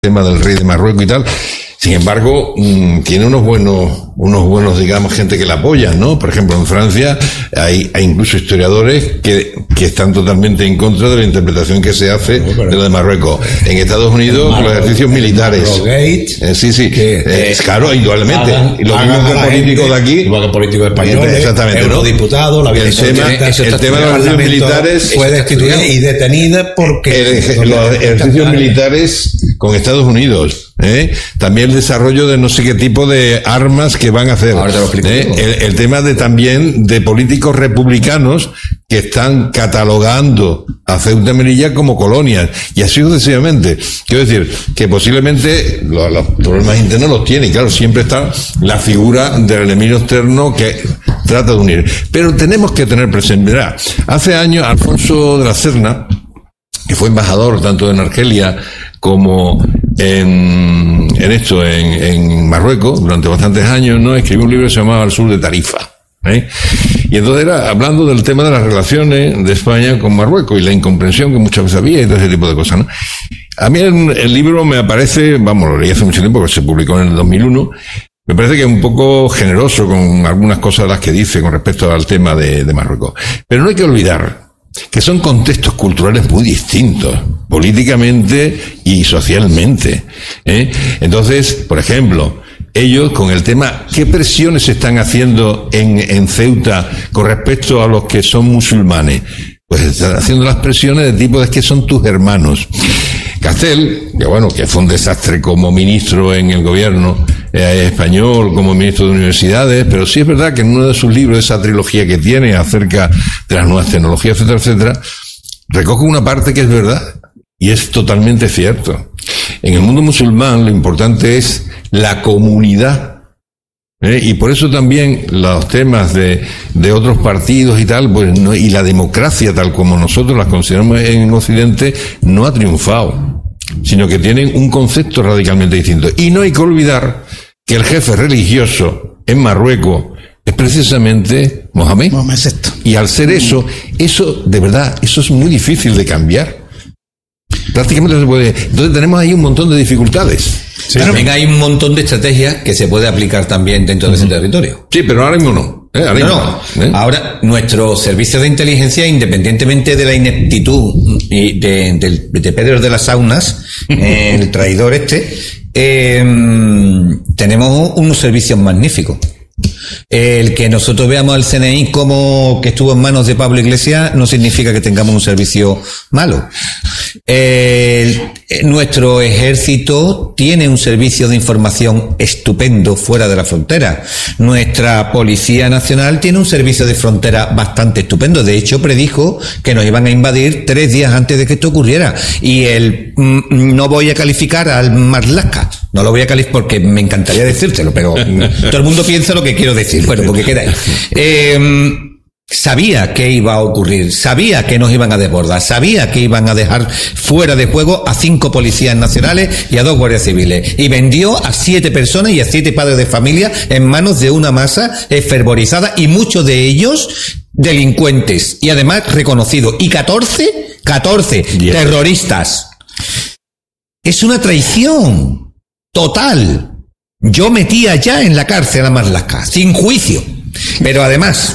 tema del rey de Marruecos y tal. Sin embargo, tiene unos buenos, digamos, gente que la apoya, ¿no? Por ejemplo, en Francia hay incluso historiadores que están totalmente en contra de la interpretación que se hace de lo de Marruecos. En Estados Unidos, los ejercicios militares. Sí. Claro, indudablemente. Y los mismos políticos de aquí. Igual que políticos españoles. Exactamente, ¿no? Diputados, la el tema de los ejercicios militares fue destituida y detenida porque los ejercicios militares con Estados Unidos, también el desarrollo de no sé qué tipo de armas que van a hacer. Ahora te lo explico. El tema también de políticos republicanos que están catalogando a Ceuta y Melilla como colonias, y así sucesivamente. Quiero decir, que posiblemente los problemas internos los tiene, y claro, siempre está la figura del enemigo externo que trata de unir. Pero tenemos que tener presente, mirá, hace años Alfonso de la Serna, que fue embajador tanto en Argelia como en Marruecos durante bastantes años, ¿no? Escribió un libro que se llamaba Al sur de Tarifa, y entonces era hablando del tema de las relaciones de España con Marruecos y la incomprensión que muchas veces había y todo ese tipo de cosas, ¿no? A mí el libro me parece, lo leí hace mucho tiempo porque se publicó en el 2001, me parece que es un poco generoso con algunas cosas de las que dice con respecto al tema de Marruecos. Pero no hay que olvidar que son contextos culturales muy distintos, políticamente y socialmente, Entonces, por ejemplo, ellos con el tema, ¿qué presiones se están haciendo en Ceuta con respecto a los que son musulmanes? Pues están haciendo las presiones de tipo de que son tus hermanos. Castel, que fue un desastre como ministro en el gobierno español, como ministro de universidades, pero sí es verdad que en uno de sus libros, esa trilogía que tiene acerca de las nuevas tecnologías, etcétera, etcétera, recoge una parte que es verdad, y es totalmente cierto. En el mundo musulmán lo importante es la comunidad, y por eso también los temas de otros partidos y tal, pues no, y la democracia tal como nosotros las consideramos en Occidente, no ha triunfado, sino que tienen un concepto radicalmente distinto. Y no hay que olvidar que el jefe religioso en Marruecos es precisamente Mohamed. Y al ser eso de verdad, eso es muy difícil de cambiar. Prácticamente no se puede. Entonces tenemos ahí un montón de dificultades. Sí, también hay un montón de estrategias que se puede aplicar también dentro de ese territorio. Sí, pero ahora mismo no. Ahora, nuestros servicios de inteligencia, independientemente de la ineptitud de Pedro de las Saunas, el traidor tenemos unos servicios magníficos. El que nosotros veamos al CNI como que estuvo en manos de Pablo Iglesias no significa que tengamos un servicio malo. Nuestro ejército tiene un servicio de información estupendo fuera de la frontera. Nuestra Policía Nacional tiene un servicio de frontera bastante estupendo. De hecho, predijo que nos iban a invadir 3 días antes de que esto ocurriera. Y no voy a calificar al Marlaska. No lo voy a calificar porque me encantaría decírtelo, pero todo el mundo piensa lo que quiero decir. Bueno, porque queda ahí. Sabía que iba a ocurrir, sabía que nos iban a desbordar, sabía que iban a dejar fuera de juego a 5 policías nacionales y a 2 guardias civiles. Y vendió a 7 personas y a 7 padres de familia en manos de una masa fervorizada y muchos de ellos delincuentes y además reconocidos. Y 14 terroristas. Es una traición total. Yo metía ya en la cárcel a Marlaska, sin juicio. Pero además,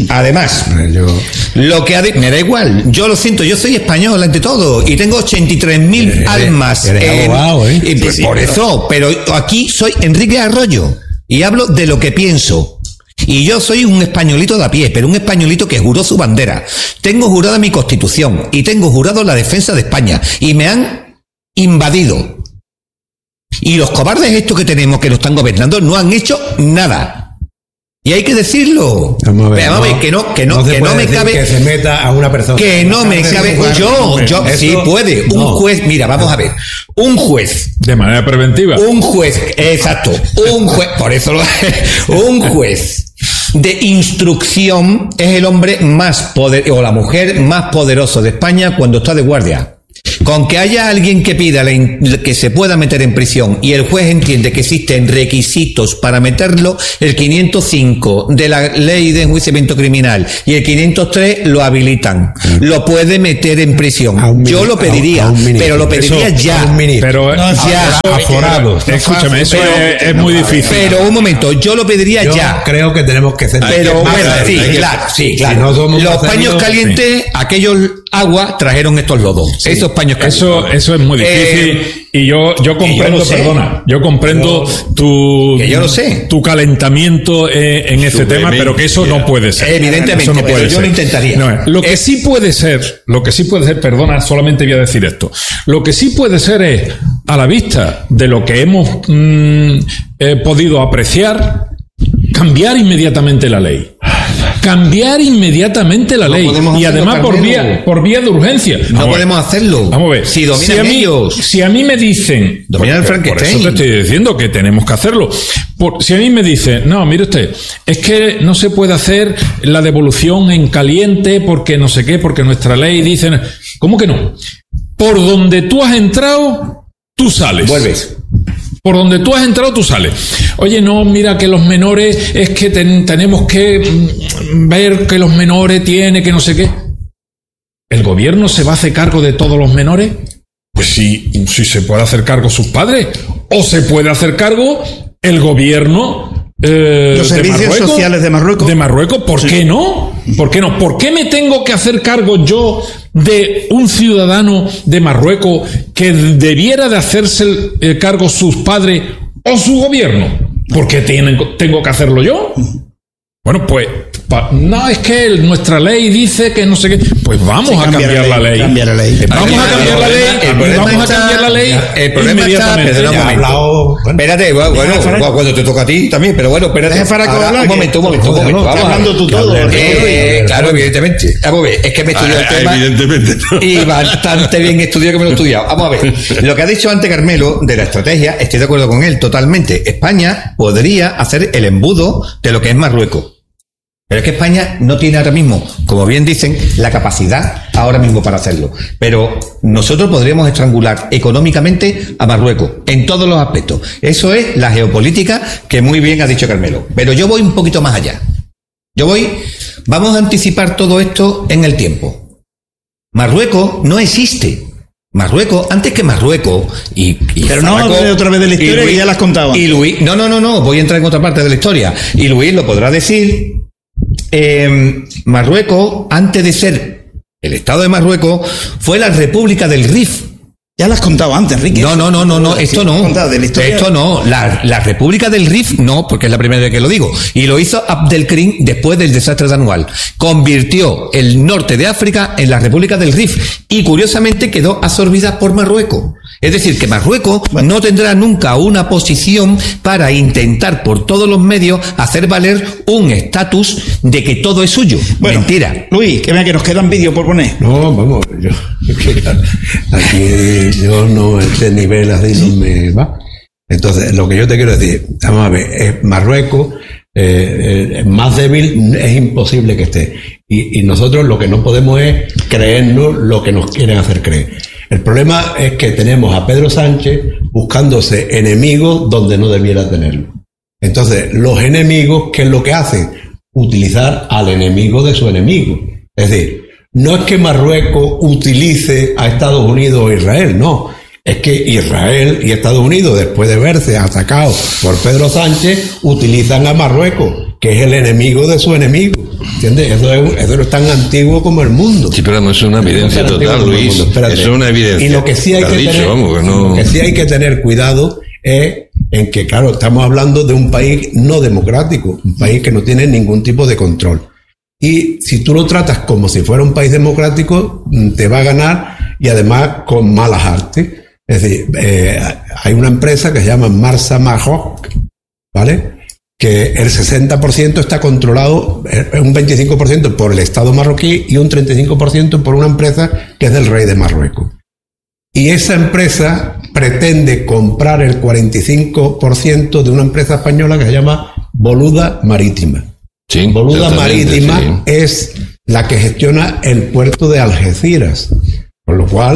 lo que me da igual, yo lo siento, yo soy español ante todo y tengo 83.000 almas. Abogado, y pues, por eso, pero aquí soy Enrique Arroyo y hablo de lo que pienso. Y yo soy un españolito de a pie, pero un españolito que juró su bandera. Tengo jurada mi Constitución y tengo jurado la defensa de España y me han invadido. Y los cobardes estos que tenemos que nos están gobernando no han hecho nada. Y hay que decirlo. Vamos a ver, que no me cabe que se meta a una persona. Que no me cabe. Yo sí puede. Un juez, mira, vamos a ver. Un juez. De manera preventiva. Un juez, exacto. Un juez, por eso un juez de instrucción es el hombre más poderoso o la mujer más poderoso de España cuando está de guardia. Con que haya alguien que pida que se pueda meter en prisión y el juez entiende que existen requisitos para meterlo, el 505 de la ley de enjuiciamiento criminal y el 503 lo habilitan. Lo puede meter en prisión. Yo lo pediría, pero lo pediría ya. Pero ya. Aforados. Escúchame, eso es muy difícil. Pero un momento, yo lo pediría ya. Creo que tenemos que hacer. Pero bueno, sí, claro. Los paños calientes, aquellos agua trajeron estos lodos. Sí. Esos paños calientes. Eso es muy difícil. Y yo comprendo, yo comprendo tu calentamiento en ese tema, pero que eso no puede ser. Evidentemente, eso no puede ser. Yo lo intentaría. No, lo que sí puede ser, perdona, solamente voy a decir esto. Lo que sí puede ser es, a la vista de lo que hemos podido apreciar, cambiar inmediatamente la ley. Cambiar inmediatamente la ley. Y además por vía de urgencia. No podemos hacerlo. Vamos a ver. Si dominan ellos. Si a mí me dicen... Dominan el Frankenstein. Por eso te estoy diciendo que tenemos que hacerlo. Si a mí me dicen, no, mire usted, es que no se puede hacer la devolución en caliente porque no sé qué, porque nuestra ley dice... ¿Cómo que no? Por donde tú has entrado, tú sales. Vuelves. Por donde tú has entrado, tú sales. Oye, no, mira que los menores, es que tenemos que ver que los menores tienen, que no sé qué. ¿El gobierno se va a hacer cargo de todos los menores? Pues sí se puede hacer cargo sus padres. O se puede hacer cargo el gobierno los servicios sociales de Marruecos. De Marruecos, ¿por qué no? ¿Por qué no? ¿Por qué me tengo que hacer cargo yo de un ciudadano de Marruecos que debiera de hacerse cargo sus padres o su gobierno? ¿Por qué tengo que hacerlo yo? Bueno, pues, no, es que nuestra ley dice que no sé qué. Pues vamos a cambiar la ley. Cambia la ley. Vamos a cambiar la ley. Vamos a cambiar la ley. El problema está... Espérate, bueno, cuando te toca a ti también, pero bueno, espérate. Un momento. Vamos hablando tú todo. Claro, evidentemente. Vamos a ver, es que me he estudiado el tema. Evidentemente. Y bastante bien estudiado que me lo he estudiado. Vamos a ver. Lo que ha dicho antes Carmelo de la estrategia, estoy de acuerdo con él totalmente. España podría hacer el embudo de lo que es Marruecos. Pero es que España no tiene ahora mismo, como bien dicen, la capacidad ahora mismo para hacerlo. Pero nosotros podríamos estrangular económicamente a Marruecos en todos los aspectos. Eso es la geopolítica que muy bien ha dicho Carmelo. Pero yo voy un poquito más allá. Vamos a anticipar todo esto en el tiempo. Marruecos no existe. Marruecos, antes que Marruecos pero no hable otra vez de la historia que ya la has contado. Y Luis, no, voy a entrar en otra parte de la historia. Y Luis lo podrá decir. Marruecos, antes de ser el Estado de Marruecos, fue la República del Rif. Ya lo has contado antes, Enrique. No, esto no. Esto no. La República del Rif no, porque es la primera vez que lo digo. Y lo hizo Abdelkrim después del desastre de Anual. Convirtió el norte de África en la República del Rif. Y curiosamente quedó absorbida por Marruecos. Es decir, que Marruecos no tendrá nunca una posición para intentar por todos los medios hacer valer un estatus de que todo es suyo. Bueno, mentira. Luis, que vea que nos quedan vídeos por poner. No, vamos, aquí yo no, este nivel así no me va. Entonces, lo que yo te quiero decir, vamos a ver, Marruecos, más débil es imposible que esté. Y nosotros lo que no podemos es creernos lo que nos quieren hacer creer. El problema es que tenemos a Pedro Sánchez buscándose enemigos donde no debiera tenerlo. Entonces, los enemigos, ¿qué es lo que hacen? Utilizar al enemigo de su enemigo. Es decir, no es que Marruecos utilice a Estados Unidos o Israel, no. Es que Israel y Estados Unidos, después de verse atacados por Pedro Sánchez, utilizan a Marruecos, que es el enemigo de su enemigo. ¿Entiendes? Eso es tan antiguo como el mundo. Sí, pero no es una evidencia total, Luis. Eso es una evidencia. Y lo que sí hay que tener cuidado es en que, claro, estamos hablando de un país no democrático, un país que no tiene ningún tipo de control. Y si tú lo tratas como si fuera un país democrático, te va a ganar, y además con malas artes. Es decir, hay una empresa que se llama Marsa Maroc, ¿vale? Que el 60% está controlado, un 25% por el Estado marroquí y un 35% por una empresa que es del rey de Marruecos. Y esa empresa pretende comprar el 45% de una empresa española que se llama Boluda Marítima. Sí, Boluda Marítima es la que gestiona el puerto de Algeciras, con lo cual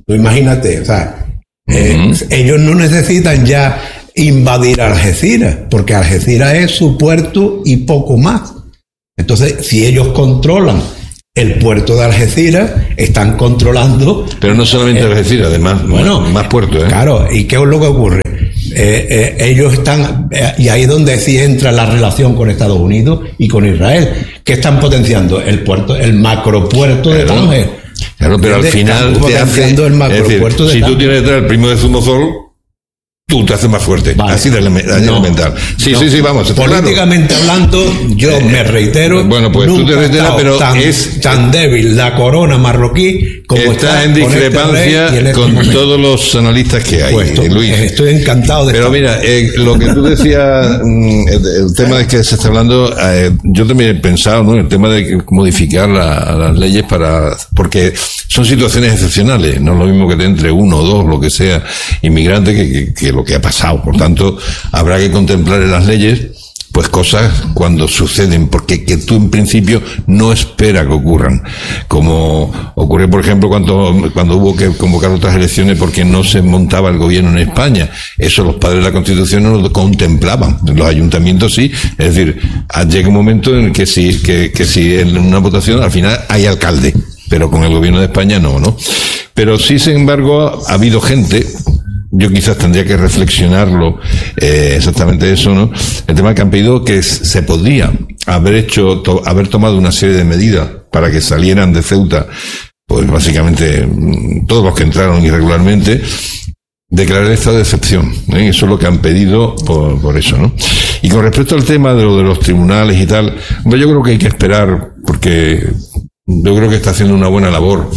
Tú imagínate, o sea, ellos no necesitan ya invadir Algeciras, porque Algeciras es su puerto y poco más. Entonces, si ellos controlan el puerto de Algeciras, están controlando... Pero no solamente Algeciras, además, bueno, más puertos, ¿eh? Claro, ¿y qué es lo que ocurre? Ellos están, y ahí es donde sí entra la relación con Estados Unidos y con Israel, que están potenciando el puerto, el macropuerto de Tánger. Claro, pero al final te hace, el macropuerto si tú tienes detrás el primo de Zumosol, tú te haces más fuerte. Vale. Así de elemental. Sí, vamos. Políticamente hablando, yo me reitero. Bueno, pues tú te reiteras, pero es tan débil la corona marroquí como está en discrepancia con todos los analistas que hay. Pues, Luis. Estoy encantado de Pero mira, lo que tú decías, el tema de que se está hablando, yo también he pensado, ¿no? El tema de modificar las leyes porque son situaciones excepcionales. No es lo mismo que te entre uno o dos, lo que sea, inmigrante que lo que ha pasado. Por tanto, habrá que contemplar en las leyes pues cosas cuando suceden, porque que tú en principio no esperas que ocurran, como ocurrió por ejemplo cuando hubo que convocar otras elecciones porque no se montaba el gobierno en España. Eso los padres de la Constitución no lo contemplaban, los ayuntamientos sí. Es decir, llega un momento en el que si en una votación al final hay alcalde, pero con el gobierno de España no. Pero sí, sin embargo, ha habido gente, yo quizás tendría que reflexionarlo, exactamente eso, ¿no? El tema que han pedido que se podría haber tomado una serie de medidas para que salieran de Ceuta, pues básicamente todos los que entraron irregularmente, declarar el estado de excepción, ¿eh? Eso es lo que han pedido por eso, ¿no? Y con respecto al tema de los tribunales y tal, yo creo que hay que esperar, porque yo creo que está haciendo una buena labor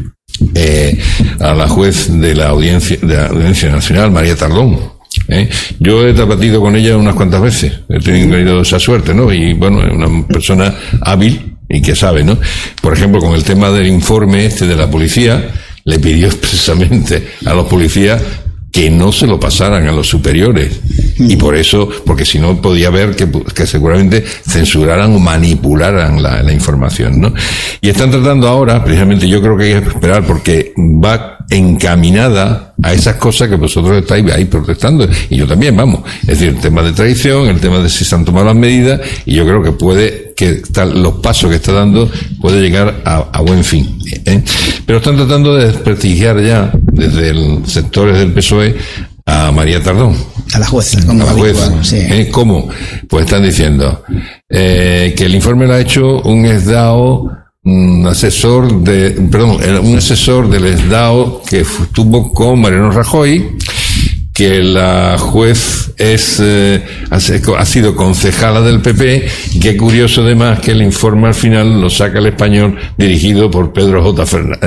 a la juez de la Audiencia Nacional, María Tardón. Yo he debatido con ella unas cuantas veces, he tenido esa suerte, ¿no? Y bueno, es una persona hábil y que sabe, ¿no? Por ejemplo, con el tema del informe de la policía, le pidió expresamente a los policías que no se lo pasaran a los superiores. Y por eso, porque si no podía haber que seguramente censuraran o manipularan la información, ¿no? Y están tratando ahora, precisamente yo creo que hay que esperar porque va encaminada a esas cosas que vosotros estáis ahí protestando, y yo también, vamos. Es decir, el tema de traición, el tema de si se han tomado las medidas, y yo creo que los pasos que está dando puede llegar a buen fin, ¿eh? Pero están tratando de desprestigiar ya desde el sectores del PSOE a María Tardón. A la jueza. A la jueza. Bueno, sí. ¿Cómo? Pues están diciendo que el informe lo ha hecho un ESDAO, un asesor del ESDAO que estuvo con Mariano Rajoy, que la juez ha sido concejala del PP, y qué curioso además que el informe al final lo saca El Español, dirigido por Pedro J.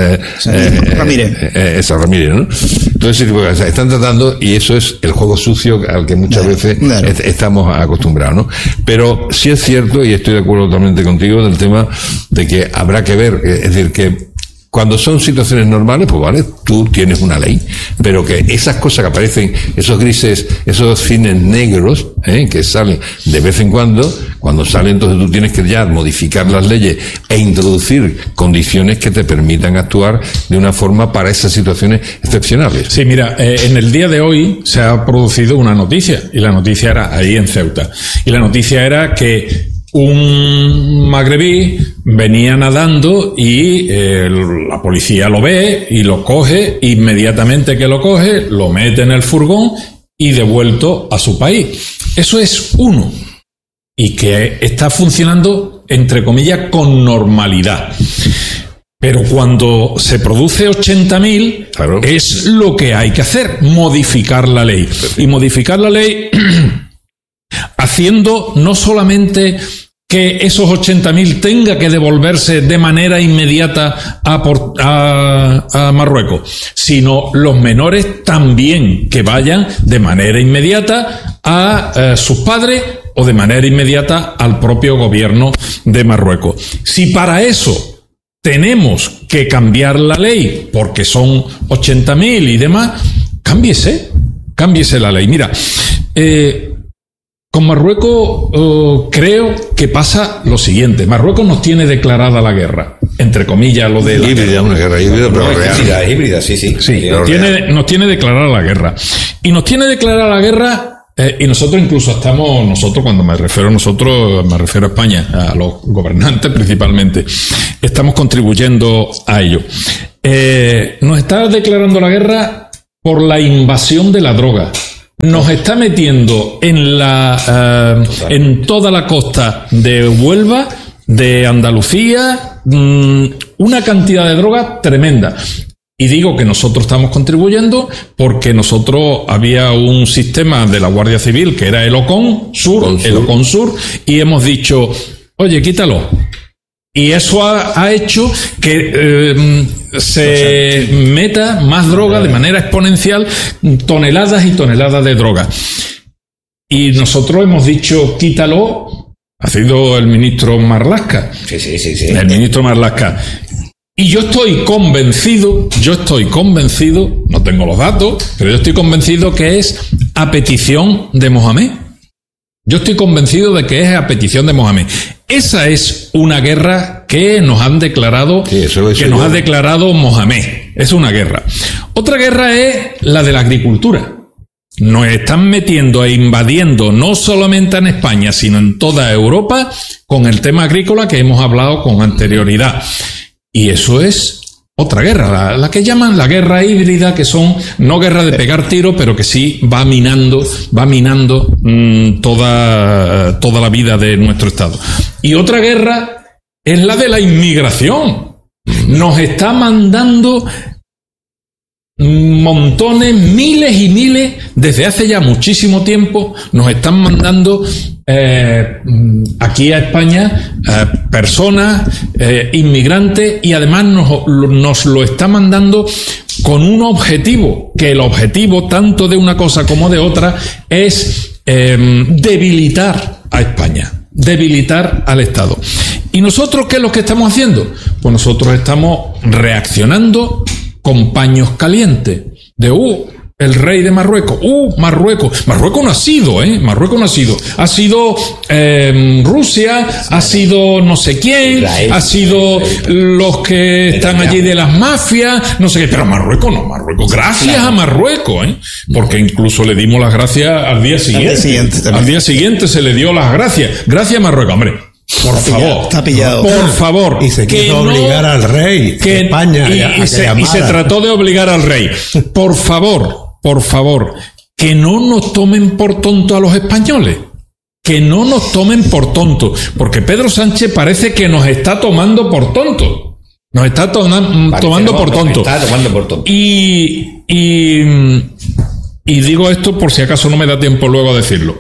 Ramírez, ¿no? Entonces, están tratando, y eso es el juego sucio al que muchas veces estamos acostumbrados, ¿no? Pero sí es cierto, y estoy de acuerdo totalmente contigo, del tema de que habrá que ver, es decir, que cuando son situaciones normales, pues vale, tú tienes una ley, pero que esas cosas que aparecen, esos grises, esos cines negros, que salen de vez en cuando salen, entonces tú tienes que ya modificar las leyes e introducir condiciones que te permitan actuar de una forma para esas situaciones excepcionales. Sí, mira, en el día de hoy se ha producido una noticia, y la noticia era ahí en Ceuta, y la noticia era que un magrebí venía nadando y la policía lo ve y lo coge, inmediatamente que lo coge, lo mete en el furgón y devuelto a su país. Eso es uno. Y que está funcionando, entre comillas, con normalidad. Pero cuando se produce 80.000, claro, es lo que hay que hacer, modificar la ley. Y modificar la ley haciendo no solamente que esos 80.000 tenga que devolverse de manera inmediata a Marruecos, sino los menores también que vayan de manera inmediata a sus padres o de manera inmediata al propio gobierno de Marruecos. Si para eso tenemos que cambiar la ley porque son 80.000 y demás, cámbiese la ley. Mira, Con Marruecos creo que pasa lo siguiente. Marruecos nos tiene declarada la guerra, entre comillas, lo de la híbrida, una guerra híbrida, pero real. Es híbrida, sí. Sí, nos tiene declarada la guerra. Y nos tiene declarada la guerra, y nosotros incluso estamos, cuando me refiero a nosotros, me refiero a España, a los gobernantes principalmente, estamos contribuyendo a ello. Nos está declarando la guerra por la invasión de la droga. Nos está metiendo en toda la costa de Huelva, de Andalucía, una cantidad de droga tremenda. Y digo que nosotros estamos contribuyendo porque nosotros había un sistema de la Guardia Civil que era el OCON Sur, y hemos dicho, oye, quítalo. Y eso ha hecho que se meta más droga de manera exponencial, toneladas y toneladas de droga. Y nosotros hemos dicho, quítalo. Ha sido el ministro Marlaska. Sí. El ministro Marlaska. Y yo estoy convencido, no tengo los datos, pero yo estoy convencido que es a petición de Mohamed. Yo estoy convencido de que es a petición de Mohamed. Esa es una guerra que nos han declarado, nos ha declarado Mohamed. Es una guerra. Otra guerra es la de la agricultura. Nos están metiendo e invadiendo no solamente en España, sino en toda Europa con el tema agrícola que hemos hablado con anterioridad. Y eso es otra guerra, la que llaman la guerra híbrida, que son no guerra de pegar tiro, pero que sí va minando toda la vida de nuestro Estado. Y otra guerra es la de la inmigración. Nos está mandando montones, miles y miles, desde hace ya muchísimo tiempo, nos están mandando aquí a España personas, inmigrantes, y además nos lo está mandando con un objetivo, que el objetivo tanto de una cosa como de otra es debilitar a España, debilitar al Estado. ¿Y nosotros qué es lo que estamos haciendo? Pues nosotros estamos reaccionando con paños calientes, el rey de Marruecos, Marruecos no ha sido, ha sido Rusia, ha sido no sé quién, Israel, ha sido los que están allí de las mafias, no sé qué, pero Marruecos no, gracias a Marruecos, porque incluso le dimos las gracias al día siguiente se le dio las gracias a Marruecos, hombre. Por favor, está pillado. Por favor. Y se quiso obligar al rey de España y se trató de obligar al rey. Por favor, que no nos tomen por tonto a los españoles. Que no nos tomen por tonto. Porque Pedro Sánchez parece que nos está tomando por tonto. Nos está tomando por tonto. Y digo esto por si acaso no me da tiempo luego a decirlo.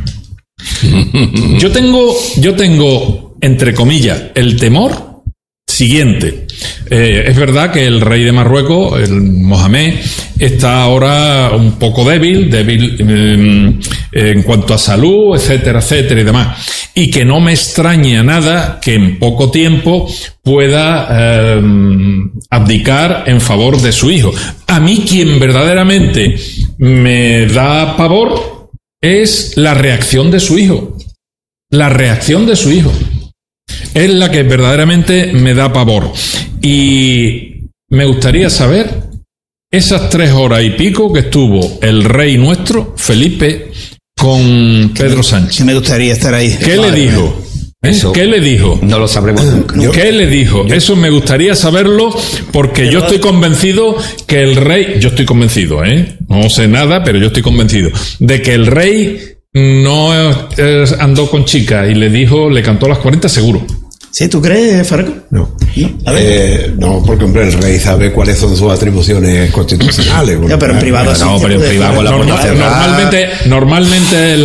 Yo tengo, entre comillas, el temor siguiente. Es verdad que el rey de Marruecos, el Mohamed, está ahora un poco débil en cuanto a salud, etcétera y demás. Y que no me extraña nada que en poco tiempo pueda abdicar en favor de su hijo. A mí quien verdaderamente me da pavor es la reacción de su hijo. La reacción de su hijo es la que verdaderamente me da pavor. Y me gustaría saber esas 3 horas y pico que estuvo el rey nuestro, Felipe, con Pedro Sánchez. Que me gustaría estar ahí. ¿Qué le dijo? ¿Qué le dijo? No lo sabremos nunca. ¿Qué le dijo? Eso me gustaría saberlo, porque yo estoy convencido que el rey... Yo estoy convencido, no sé nada, pero yo estoy convencido de que el rey no andó con chica y le cantó las 40 seguro. ¿Sí? ¿Tú crees, Farco? No. No, porque, hombre, el rey sabe cuáles son sus atribuciones constitucionales. Ya, pero en privado sí. No, pero en privado la puerta cerrada. Normalmente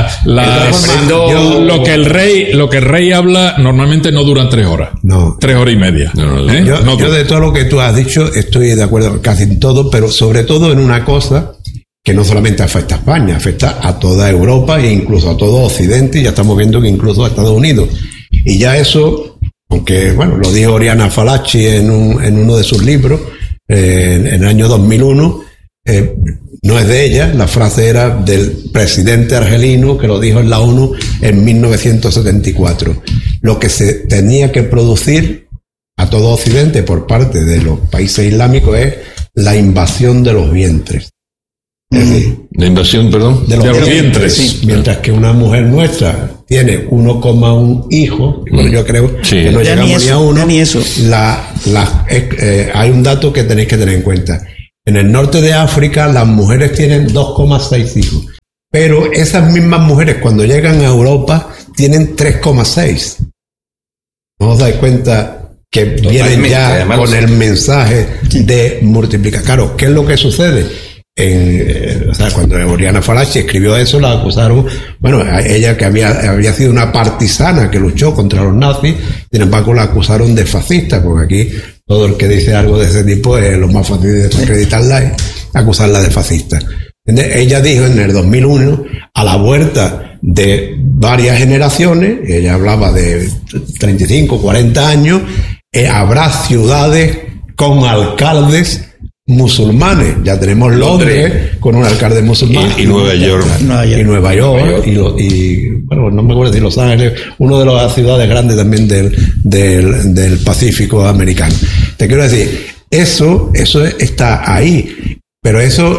lo que el rey habla normalmente no duran 3 horas. No. 3 horas y media. Yo de todo lo que tú has dicho estoy de acuerdo casi en todo, pero sobre todo en una cosa que no solamente afecta a España, afecta a toda Europa e incluso a todo Occidente, y ya estamos viendo que incluso a Estados Unidos. Y ya eso, aunque, bueno, lo dijo Oriana Fallaci en uno de sus libros, en el año 2001, No es de ella, la frase era del presidente argelino que lo dijo en la ONU en 1974. Lo que se tenía que producir a todo Occidente por parte de los países islámicos es la invasión de los vientres. Es decir, la invasión, perdón, de los vientres. Sí. Mientras que una mujer nuestra tiene 1,1 hijos, bueno, yo creo que no Ya llegamos ni a uno. ni eso. Hay un dato que tenéis que tener en cuenta. En el norte de África las mujeres tienen 2,6 hijos, pero esas mismas mujeres cuando llegan a Europa tienen 3,6. ¿No os dais cuenta que vienen ya además, con el mensaje de multiplicar? Claro, ¿qué es lo que sucede? Cuando Oriana Fallaci escribió eso, la acusaron, bueno, a ella que había sido una partisana que luchó contra los nazis, sin embargo la acusaron de fascista, porque aquí todo el que dice algo de ese tipo es lo más fácil de desacreditarla, es acusarla de fascista. Ella dijo en el 2001, a la vuelta de varias generaciones, ella hablaba de 35, 40 años, habrá ciudades con alcaldes musulmanes. Ya tenemos Londres con un alcalde musulmán y Nueva York. Y Nueva York y bueno, no me acuerdo si Los Ángeles, una de las ciudades grandes también del Pacífico americano. Te quiero decir, eso está ahí, pero eso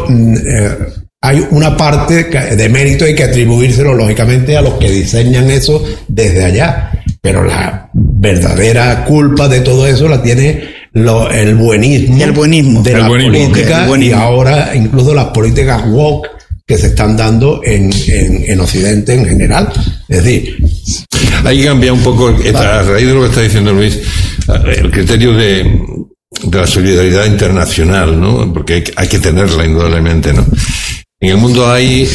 hay una parte de mérito, hay que atribuírselo lógicamente a los que diseñan eso desde allá, pero la verdadera culpa de todo eso la tiene el buenismo de la política y ahora incluso las políticas woke que se están dando en Occidente en general. Es decir, hay que cambiar un poco, a raíz de lo que está diciendo Luis, el criterio de la solidaridad internacional, ¿no? Porque hay que tenerla indudablemente, ¿no? En el mundo hay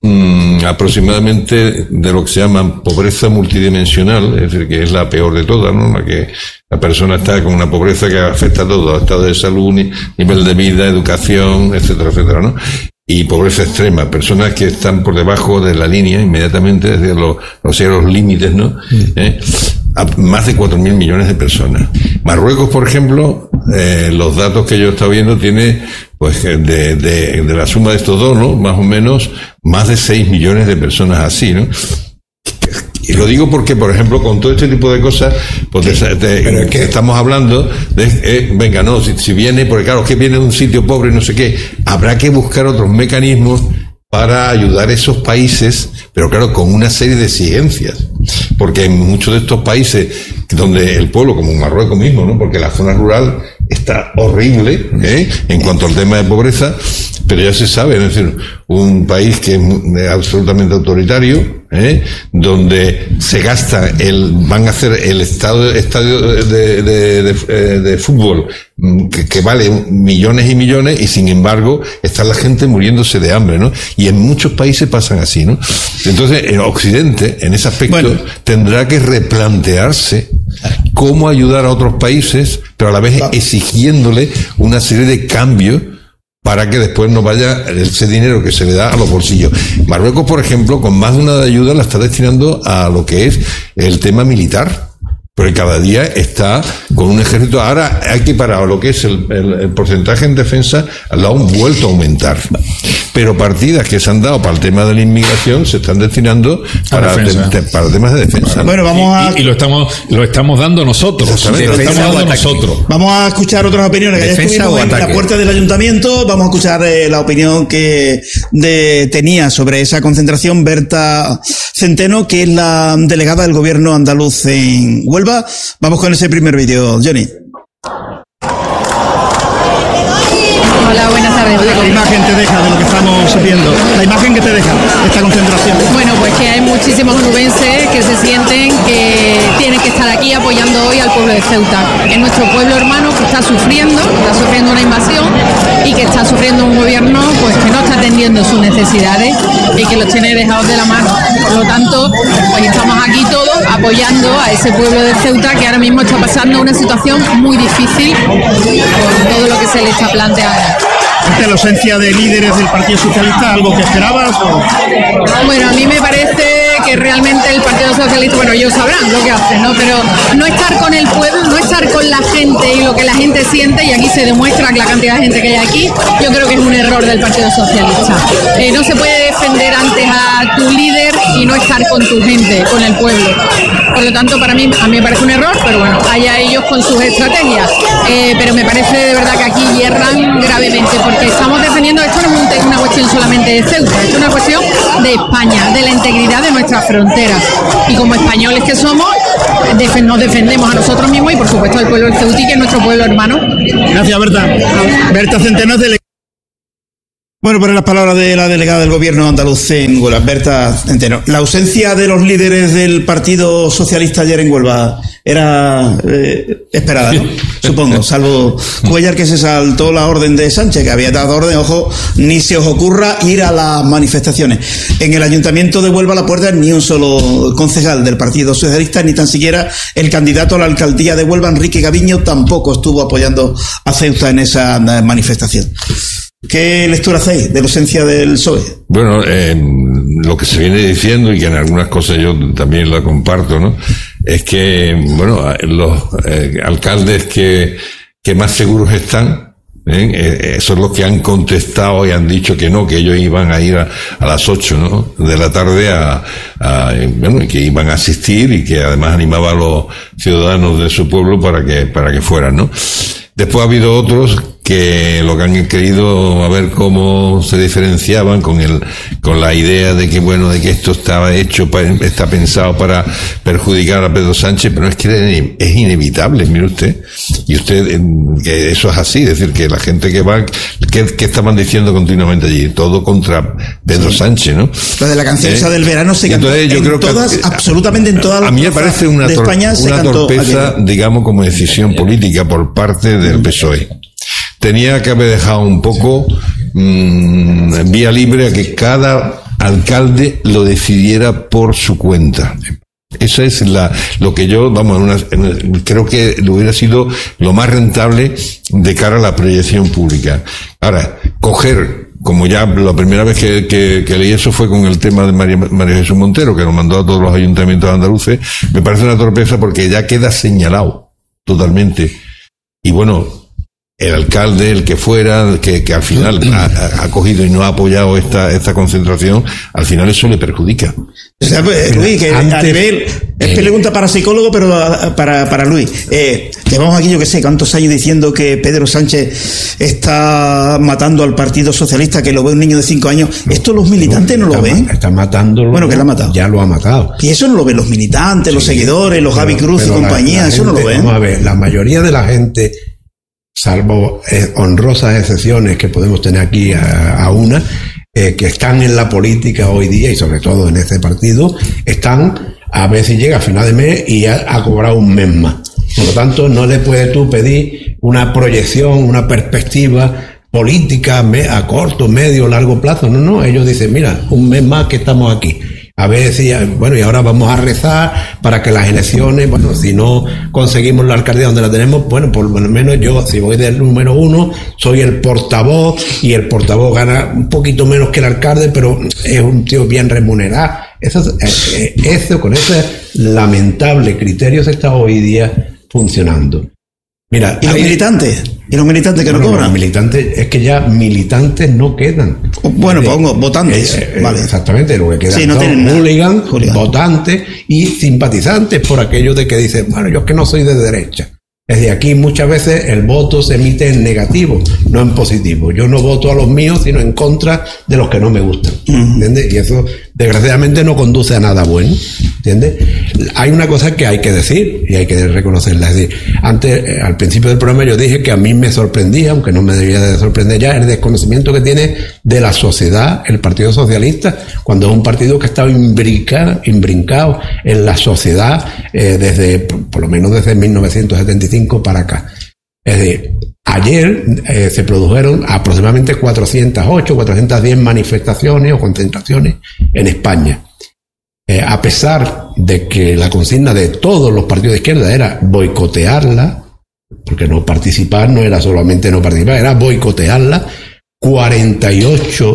aproximadamente de lo que se llama pobreza multidimensional, es decir, que es la peor de todas, ¿no? La que la persona está con una pobreza que afecta a todo, estado de salud, nivel de vida, educación, etcétera, etcétera, ¿no? Y pobreza extrema, personas que están por debajo de la línea inmediatamente, es decir, los límites, ¿no? A más de 4.000 millones de personas. Marruecos, por ejemplo, los datos que yo he estado viendo tiene, pues, de la suma de estos dos, ¿no? Más o menos, más de 6 millones de personas así, ¿no? Y lo digo porque, por ejemplo, con todo este tipo de cosas, pues que estamos hablando de, venga, no, si viene, porque claro, que viene de un sitio pobre y no sé qué, habrá que buscar otros mecanismos para ayudar a esos países, pero claro, con una serie de exigencias. Porque en muchos de estos países, donde el pueblo, como en Marruecos mismo, ¿no? Porque la zona rural está horrible, en cuanto al tema de pobreza, pero ya se sabe, es decir, un país que es absolutamente autoritario, donde se gasta van a hacer el estadio de fútbol que vale millones y millones, y sin embargo está la gente muriéndose de hambre, ¿no? Y en muchos países pasan así, ¿no? Entonces, en Occidente, en ese aspecto, tendrá que replantearse cómo ayudar a otros países, pero a la vez exigiéndole una serie de cambios para que después no vaya ese dinero que se le da a los bolsillos. Marruecos, por ejemplo, con más de una ayuda la está destinando a lo que es el tema militar, porque cada día está con un ejército. Ahora hay que parar lo que es el porcentaje en defensa, lo han vuelto a aumentar. Pero partidas que se han dado para el tema de la inmigración se están destinando para temas de defensa. Bueno, vamos a... Y lo estamos dando nosotros. Lo estamos dando nosotros. Vamos a escuchar otras opiniones. Que ayer estuvimos en la puerta del ayuntamiento. Vamos a escuchar la opinión que tenía sobre esa concentración Berta Centeno, que es la delegada del gobierno andaluz en Huelva. Vamos con ese primer vídeo, Johnny. Hola, buenas tardes. ¿Qué imagen te deja de lo que estamos viendo? La imagen que te deja esta concentración. Bueno, pues que hay muchísimos onubenses que se sienten que tienen que estar aquí apoyando hoy al pueblo de Ceuta. Es nuestro pueblo hermano que está sufriendo una invasión y que está sufriendo un gobierno pues que no está atendiendo sus necesidades y que los tiene dejados de la mano. Por lo tanto, pues estamos aquí todos apoyando a ese pueblo de Ceuta que ahora mismo está pasando una situación muy difícil con todo lo que se le está planteando. ¿Ante la ausencia de líderes del Partido Socialista algo que esperabas? ¿O? Bueno, a mí me parece que que realmente el Partido Socialista, bueno, ellos sabrán lo que hacen, ¿no? Pero no estar con el pueblo, no estar con la gente y lo que la gente siente, y aquí se demuestra la cantidad de gente que hay aquí, yo creo que es un error del Partido Socialista. No se puede defender antes a tu líder y no estar con tu gente, con el pueblo. Por lo tanto, a mí me parece un error, pero bueno, allá ellos con sus estrategias. Pero me parece de verdad que aquí hierran gravemente, porque estamos defendiendo, esto no es una cuestión solamente de Ceuta, esto es una cuestión de España, de la integridad de nuestras fronteras. Y como españoles que somos, nos defendemos a nosotros mismos y por supuesto al pueblo del Ceutí, que es nuestro pueblo hermano. Gracias, Berta. Berta Centeno, bueno, por las palabras de la delegada del gobierno andaluz en Huelva, Berta Centeno. La ausencia de los líderes del Partido Socialista ayer en Huelva era esperada, ¿no? Supongo, salvo Cuellar, que se saltó la orden de Sánchez, que había dado orden, ojo, ni se os ocurra ir a las manifestaciones. En el Ayuntamiento de Huelva, la puerta, ni un solo concejal del Partido Socialista, ni tan siquiera el candidato a la alcaldía de Huelva, Enrique Gaviño, tampoco estuvo apoyando a Ceuta en esa manifestación. ¿Qué lectura hacéis de la ausencia del PSOE? Bueno, lo que se viene diciendo, y que en algunas cosas yo también la comparto, ¿no? Es que, bueno, los alcaldes que más seguros están, son los que han contestado y han dicho que no, que ellos iban a ir a las 8, ¿no? de la tarde bueno, y que iban a asistir, y que además animaba a los ciudadanos de su pueblo para que fueran, ¿no? Después ha habido otros que lo que han querido a ver cómo se diferenciaban con la idea de que, bueno, de que esto está pensado para perjudicar a Pedro Sánchez, pero es que es inevitable, mire usted. Y usted, que eso es así, es decir, que la gente que va, que estaban diciendo continuamente allí, todo contra Pedro Sánchez, ¿no? Lo de la canción esa del verano se cantó absolutamente en todas las a mí me parece una torpeza, digamos, como decisión política por parte del PSOE. Tenía que haber dejado un poco vía libre a que cada alcalde lo decidiera por su cuenta. Esa es lo que yo, creo que hubiera sido lo más rentable de cara a la proyección pública. Ahora, como ya la primera vez que leí eso fue con el tema de María Jesús Montero, que lo mandó a todos los ayuntamientos andaluces, me parece una torpeza porque ya queda señalado totalmente. Y bueno, el alcalde, el que fuera, que al final ha cogido y no ha apoyado esta concentración, al final eso le perjudica. O sea, Luis, que es pregunta para psicólogo, pero para Luis. Llevamos aquí, yo que sé, cuántos años diciendo que Pedro Sánchez está matando al Partido Socialista, que lo ve un niño de 5 años. ¿Esto los militantes no lo ven? Está matándolo. Bueno, que lo ha matado. Ya lo ha matado. Y eso no lo ven los militantes, los seguidores, los Javi Cruz y compañía, eso no lo ven. Vamos a ver, la mayoría de la gente, salvo honrosas excepciones que podemos tener aquí a una, que están en la política hoy día y sobre todo en este partido, están a ver si llega a final de mes y ha cobrado un mes más. Por lo tanto, no le puedes tú pedir una proyección, una perspectiva política a corto, medio, largo plazo. No, ellos dicen, mira, un mes más que estamos aquí. A ver si, bueno, y ahora vamos a rezar para que las elecciones, bueno, si no conseguimos la alcaldía donde la tenemos, bueno, por lo menos yo, si voy del número 1, soy el portavoz, y el portavoz gana un poquito menos que el alcalde, pero es un tío bien remunerado. Eso con ese lamentable criterio se está hoy día funcionando. Mira, ¿y los militantes? ¿Y los militantes que no cobran? Los militantes, es que ya militantes no quedan. Bueno, pongo votantes. Vale. Exactamente, lo que quedan son hooligans, votantes y simpatizantes por aquello de que dicen, bueno, yo es que no soy de derecha. Es decir, aquí muchas veces el voto se emite en negativo, no en positivo. Yo no voto a los míos, sino en contra de los que no me gustan. ¿Entiendes? Y eso, desgraciadamente, no conduce a nada bueno. ¿Entiendes? Hay una cosa que hay que decir y hay que reconocerla. Es decir, antes, al principio del programa, yo dije que a mí me sorprendía, aunque no me debía de sorprender ya, el desconocimiento que tiene de la sociedad el Partido Socialista, cuando es un partido que ha estado imbrincado en la sociedad por lo menos desde 1975 para acá. Es decir, ayer se produjeron aproximadamente 408, 410 manifestaciones o concentraciones en España. A pesar de que la consigna de todos los partidos de izquierda era boicotearla, porque no participar no era solamente no participar, era boicotearla, 48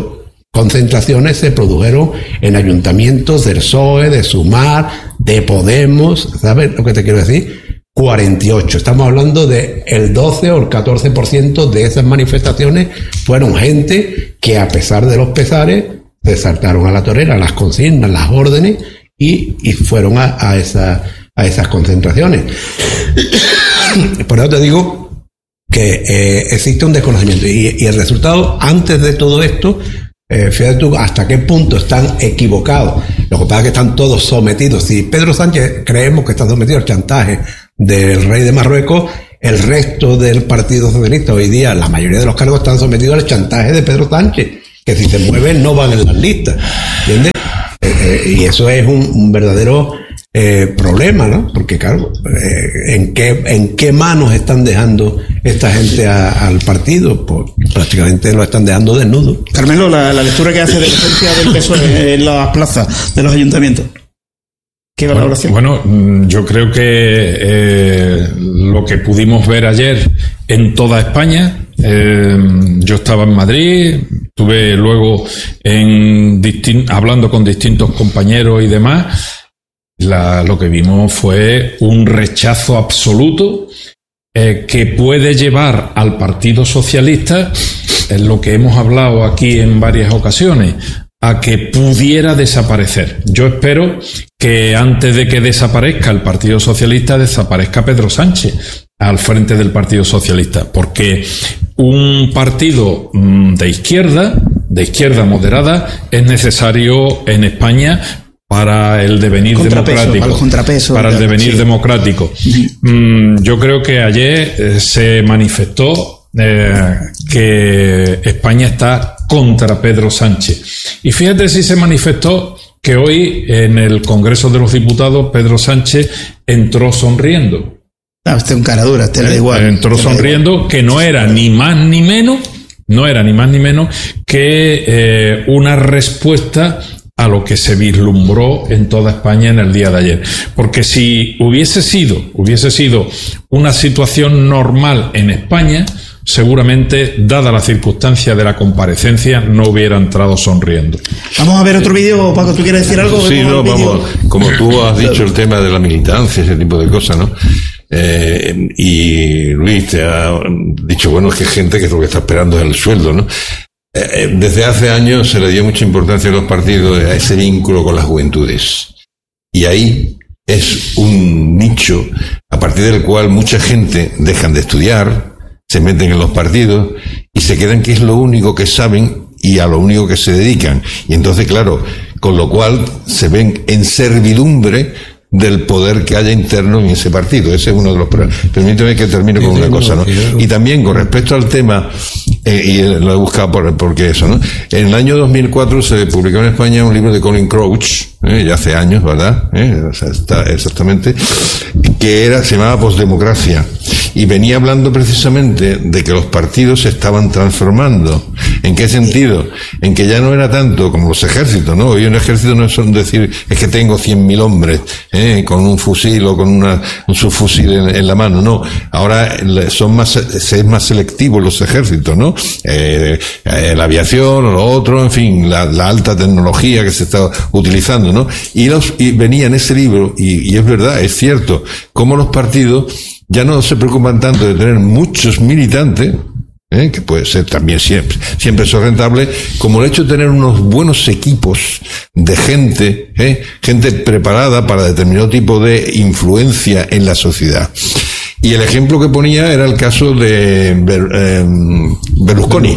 concentraciones se produjeron en ayuntamientos del PSOE, de Sumar, de Podemos, ¿sabes lo que te quiero decir? 48. Estamos hablando de el 12 o el 14% de esas manifestaciones fueron gente que, a pesar de los pesares, se saltaron a la torera, las consignas, las órdenes y fueron a esas concentraciones. Por eso te digo que existe un desconocimiento y el resultado, antes de todo esto, fíjate tú hasta qué punto están equivocados. Lo que pasa es que están todos sometidos. Si Pedro Sánchez creemos que está sometido al chantaje del rey de Marruecos, el resto del Partido Socialista hoy día, la mayoría de los cargos están sometidos al chantaje de Pedro Sánchez, que si se mueven no van en las listas, ¿entiendes? Y eso es un verdadero problema, ¿no? Porque claro, ¿en qué manos están dejando esta gente al partido? Pues prácticamente lo están dejando desnudo. Carmelo, la lectura que hace de la presencia del PSOE en las plazas de los ayuntamientos. ¿Qué valoración? Bueno, yo creo que lo que pudimos ver ayer en toda España, yo estaba en Madrid, estuve luego hablando con distintos compañeros y demás. Lo que vimos fue un rechazo absoluto que puede llevar al Partido Socialista, en lo que hemos hablado aquí en varias ocasiones, a que pudiera desaparecer. Yo espero que antes de que desaparezca el Partido Socialista, desaparezca Pedro Sánchez al frente del Partido Socialista, porque un partido de izquierda moderada, es necesario en España para el devenir democrático. Para el devenir democrático. Yo creo que ayer se manifestó que España está contra Pedro Sánchez. Y fíjate si se manifestó que hoy en el Congreso de los Diputados Pedro Sánchez entró sonriendo. Usted un cara dura, te da igual. Entró sonriendo, que no era ni más ni menos que una respuesta a lo que se vislumbró en toda España en el día de ayer. Porque si hubiese sido una situación normal en España, seguramente, dada la circunstancia de la comparecencia, no hubiera entrado sonriendo. Vamos a ver otro vídeo, Paco, ¿tú quieres decir algo? Sí, no, vamos, como tú has dicho, el tema de la militancia, ese tipo de cosas, ¿no? Y Luis te ha dicho, bueno, es que hay gente que lo que está esperando es el sueldo, ¿no? Desde hace años se le dio mucha importancia a los partidos a ese vínculo con las juventudes. Y ahí es un nicho a partir del cual mucha gente dejan de estudiar, se meten en los partidos y se quedan que es lo único que saben y a lo único que se dedican. Y entonces, claro, con lo cual se ven en servidumbre del poder que haya interno en ese partido. Ese es uno de los problemas. Permíteme que termine con una cosa, ¿no? Y también con respecto al tema, y lo he buscado porque eso, ¿no? En el año 2004 se publicó en España un libro de Colin Crouch, ya hace años, ¿verdad? O sea, está exactamente, que se llamaba Postdemocracia, y venía hablando precisamente de que los partidos se estaban transformando. ¿En qué sentido? En que ya no era tanto como los ejércitos, ¿no? Hoy un ejército no es decir, es que tengo 100.000 hombres, con un fusil o con un subfusil en la mano, no. Ahora es más selectivo los ejércitos, ¿no? La aviación o lo otro, en fin, la alta tecnología que se está utilizando, ¿no? Y venía en ese libro, y es verdad, es cierto, como los partidos ya no se preocupan tanto de tener muchos militantes, que puede ser también siempre eso rentable, como el hecho de tener unos buenos equipos de gente preparada para determinado tipo de influencia en la sociedad. Y el ejemplo que ponía era el caso de Berlusconi.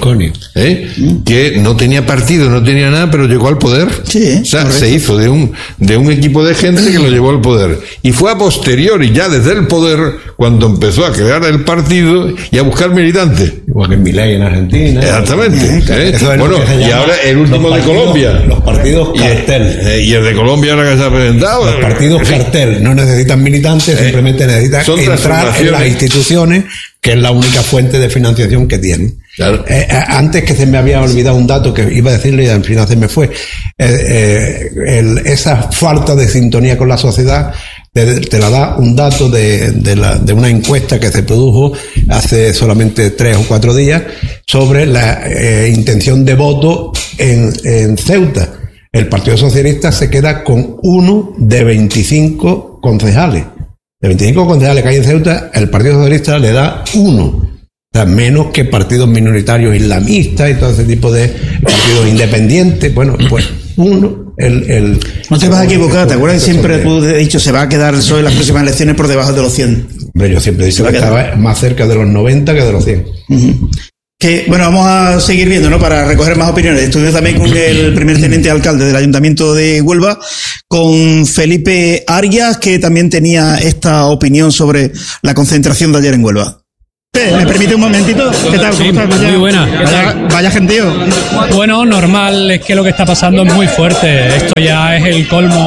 Que no tenía partido, no tenía nada, pero llegó al poder. Sí, o sea, se hizo de un equipo de gente que lo llevó al poder. Y fue a posteriori, ya desde el poder, cuando empezó a crear el partido y a buscar militantes. Igual que en Milei en Argentina. Exactamente. Bueno, y ahora el último de Colombia. Los partidos cartel. Y el de Colombia ahora que se ha presentado. Los partidos cartel no necesitan militantes, simplemente necesitan entrar en las instituciones, que es la única fuente de financiación que tienen. Claro. Antes que se me había olvidado un dato que iba a decirle y al final se me fue. Esa falta de sintonía con la sociedad te la da un dato de una encuesta que se produjo hace solamente 3 o 4 días sobre la intención de voto en Ceuta. El Partido Socialista se queda con 1 de 25 concejales. De 25 concejales que hay en Ceuta, el Partido Socialista le da 1. O sea, menos que partidos minoritarios islamistas y todo ese tipo de partidos independientes. Bueno, pues 1. No te vas a equivocar, ¿te acuerdas que siempre tú has dicho se va a quedar el PSOE en las próximas elecciones por debajo de los 100? Yo siempre he dicho que estaba más cerca de los 90 que de los 100. Que, bueno, vamos a seguir viendo, ¿no? Para recoger más opiniones. Estuve también con el primer teniente alcalde del Ayuntamiento de Huelva, con Felipe Arias, que también tenía esta opinión sobre la concentración de ayer en Huelva. ¿Me permite un momentito? ¿Qué tal? Sí, muy buena. Vaya gentío. Bueno, normal, es que lo que está pasando es muy fuerte. Esto ya es el colmo.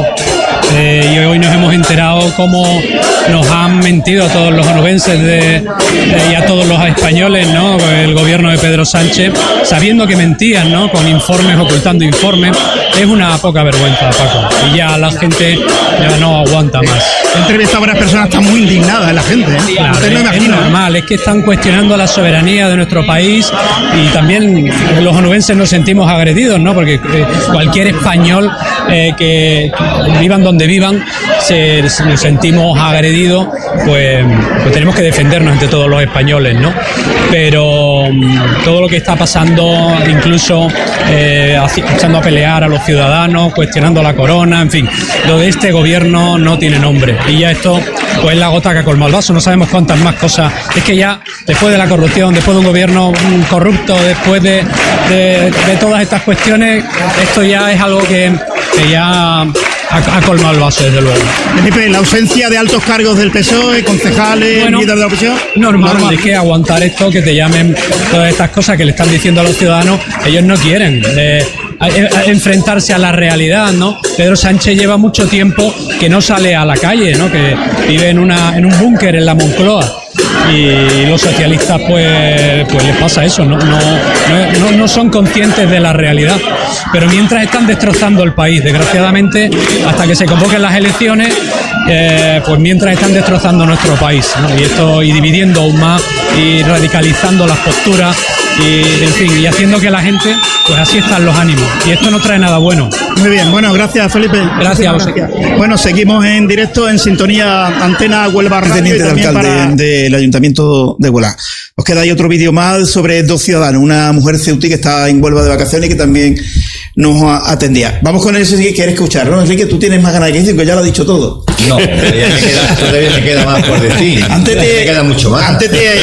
Y hoy nos hemos enterado cómo nos han mentido a todos los onubenses y a todos los españoles, ¿no? El gobierno de Pedro Sánchez, sabiendo que mentían, ¿no? Con informes, ocultando informes. Es una poca vergüenza, Paco. Y ya la gente ya no aguanta más. He entrevistado a varias personas, están muy indignadas la gente, ¿eh? Claro, es normal, es que están cuestionando la soberanía de nuestro país y también los onubenses nos sentimos agredidos, ¿no? Porque cualquier español que vivan donde vivan, nos sentimos agredidos, pues tenemos que defendernos entre todos los españoles, ¿no? Pero todo lo que está pasando, incluso echando a pelear a los ciudadanos, cuestionando la corona, en fin, lo de este gobierno no tiene nombre. Y ya esto, pues la gota que ha colmado el vaso, no sabemos cuántas más cosas. Es que ya, después de la corrupción, después de un gobierno corrupto, después de todas estas cuestiones, esto ya es algo que ya ha colmado el vaso, desde luego. Felipe, la ausencia de altos cargos del PSOE, concejales, líderes de la oposición. Normal, es que aguantar esto, que te llamen todas estas cosas que le están diciendo a los ciudadanos, ellos no quieren enfrentarse a la realidad, ¿no? Pedro Sánchez lleva mucho tiempo que no sale a la calle, ¿no? Que vive en un búnker en la Moncloa. Y los socialistas pues les pasa eso, no son conscientes de la realidad, pero mientras están destrozando el país, desgraciadamente, hasta que se convoquen las elecciones, pues mientras están destrozando nuestro país, ¿no? Y dividiendo aún más y radicalizando las posturas y, en fin, y haciendo que la gente, pues así están los ánimos, y esto no trae nada bueno. Muy bien, bueno, gracias, Felipe. Gracias. Bueno, seguimos en directo en sintonía Antena Huelva Radio. Teniente de alcalde del Ayuntamiento de Huelva. Os queda ahí otro vídeo más sobre 2 ciudadanos, una mujer ceutí que está en Huelva de vacaciones y que también nos atendía. Vamos con eso si quieres escuchar, ¿no? Enrique, tú tienes más ganas que decir, que ya lo ha dicho todo. No, todavía me queda más por decir. Antes me queda mucho más.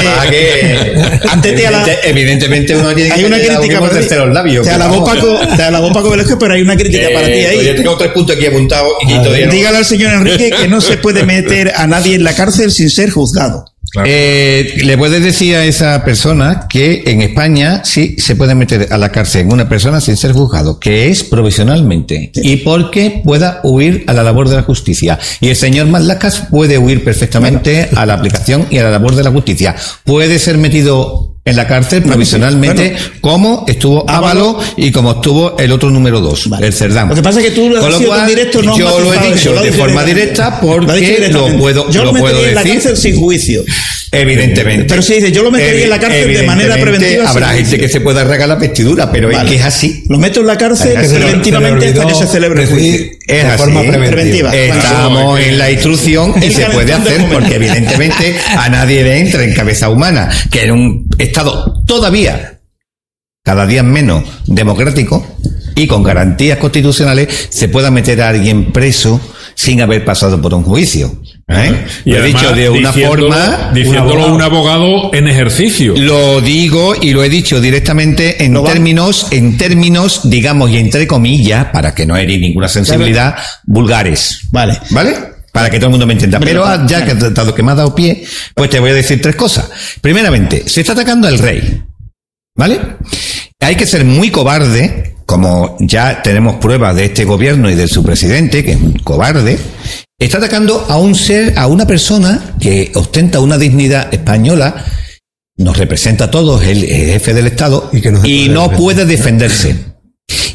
Evidentemente uno tiene que hay una crítica para ti. Los labios. Te alabó Paco Velázquez, pero hay una crítica para ti ahí. Yo tengo 3 puntos aquí apuntados y todavía no. Dígale al señor Enrique que no se puede meter a nadie en la cárcel sin ser juzgado. Claro. Le puedes decir a esa persona que en España sí se puede meter a la cárcel una persona sin ser juzgado, que es provisionalmente, y porque pueda huir a la labor de la justicia. Y el señor Matlacas puede huir perfectamente a la aplicación y a la labor de la justicia. Puede ser metido en la cárcel provisionalmente, como estuvo Ávalo y como estuvo el otro número 2, el Cerdán. Lo que pasa es que tú lo has dicho en directo, no. Yo lo he dicho de forma directa porque lo puedo decir. En la cárcel sin juicio. Evidentemente. Pero si dice, yo lo metería en la cárcel de manera preventiva. Habrá gente que se pueda regar la vestidura, pero es que es así. Lo meto en la cárcel preventivamente hasta que se celebre el juicio. Es de forma preventiva. Estamos en la instrucción y se puede hacer porque evidentemente a nadie le entra en cabeza humana que en un Estado todavía cada día menos democrático y con garantías constitucionales se pueda meter a alguien preso sin haber pasado por un juicio. Y lo he dicho de una forma... Diciéndolo un abogado en ejercicio. Lo digo y lo he dicho directamente en términos, digamos, y entre comillas, para que no herir ninguna sensibilidad, vulgares. ¿Vale? Para que todo el mundo me entienda. Pero ya que dado que me ha dado pie, pues te voy a decir 3 cosas. Primeramente, se está atacando al rey. ¿Vale? Hay que ser muy cobarde, como ya tenemos pruebas de este gobierno y de su presidente, que es un cobarde. Está atacando a a una persona que ostenta una dignidad española, nos representa a todos, el jefe del Estado, y no puede defenderse.